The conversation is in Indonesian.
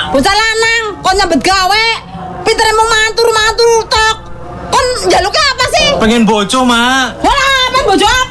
Bocah lanang kon nyambet gawe. Pintere mau matur tok. Kon njaluk apa sih? Pengen bojo, Mak. Wala, apa bojo apa?